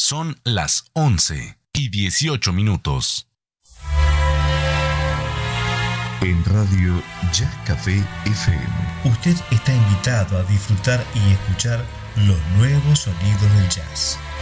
Son las 11:18. En Radio Jazz Café FM. Usted está invitado a disfrutar y escuchar los nuevos sonidos del jazz.